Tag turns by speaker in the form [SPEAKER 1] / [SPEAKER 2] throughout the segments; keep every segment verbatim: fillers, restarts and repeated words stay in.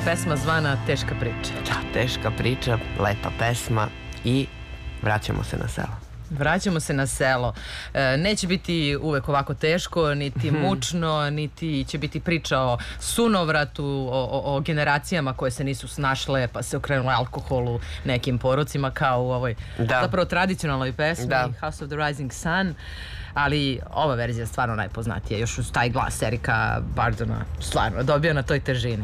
[SPEAKER 1] pesma zvana Teška priča.
[SPEAKER 2] Da, teška priča, lepa pesma i vraćamo se na selo.
[SPEAKER 1] Vraćamo se na selo. E, neće biti uvek ovako teško, niti mučno, niti će biti priča o sunovratu, o, o, o generacijama koje se nisu snašle pa se okrenule alkoholu, nekim porocima kao u ovoj
[SPEAKER 2] da.
[SPEAKER 1] zapravo tradicionalnoj pesmi
[SPEAKER 2] da.
[SPEAKER 1] House of the Rising Sun. Ali ova verzija je stvarno najpoznatija, još uz taj glas Erika Burdona, stvarno dobio na toj težini.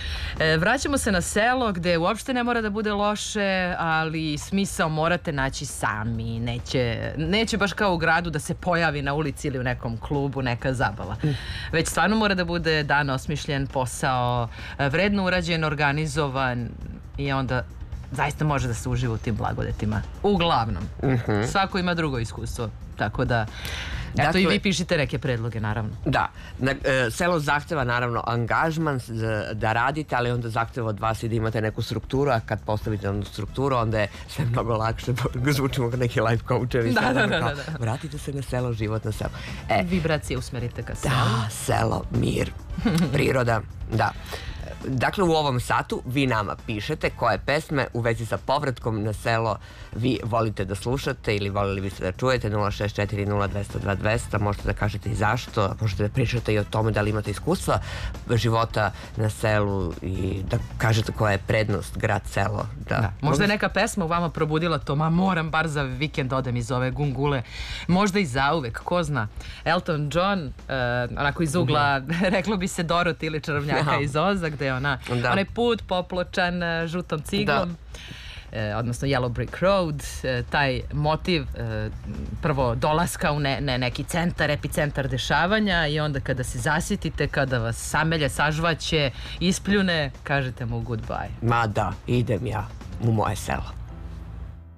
[SPEAKER 1] E, vraćamo se na selo gde uopšte ne mora da bude loše, ali smisao morate naći sami. Neće, neće baš kao u gradu da se pojavi na ulici ili u nekom klubu neka zabava. Mm. Već stvarno mora da bude dan osmišljen, posao, vredno urađen, organizovan i onda zaista može da se uživa u tim blagodetima. Uglavnom. Mm-hmm. Svako ima drugo iskustvo. Tako da, eto dakle, i vi pišite neke predloge, naravno.
[SPEAKER 2] Da, na, e, selo zahteva naravno angažman z, da radite, ali onda zahteva od vas i da imate neku strukturu, a kad postavite onu strukturu, onda je sve mnogo lakše, zvučimo kao neki life coachevi.
[SPEAKER 1] Da, da, da,
[SPEAKER 2] kao,
[SPEAKER 1] da, da.
[SPEAKER 2] Vratite se na selo, život na selo. E,
[SPEAKER 1] vibracije usmerite ka selu.
[SPEAKER 2] Da, selo, mir, priroda, da. Dakle, u ovom satu vi nama pišete koje pesme u vezi sa povratkom na selo vi volite da slušate ili volili biste da čujete. Nula šest četiri nula dva zero dva dvesta. Možete da kažete i zašto, možete da pričate i o tome da li imate iskustva života na selu i da kažete koja je prednost grad selo. Da.
[SPEAKER 1] Da. Možda je neka pesma u vama probudila to, ma moram bar za vikend odem iz ove gungule, možda i zauvek, ko zna. Elton John, uh, onako iz ugla, mm-hmm. reklo bi se Dorothy ili Čarobnjaka no. iz Oza, gde je ona, da. onaj put popločan uh, žutom ciglom. Da. E, odnosno Yellow Brick Road, e, taj motiv e, prvo dolaska u ne, ne, neki centar, epicentar dešavanja i onda kada se zasitite, kada vas samelje, sažvaće, ispljune, kažete mu goodbye.
[SPEAKER 2] Ma da, idem ja u moje selo.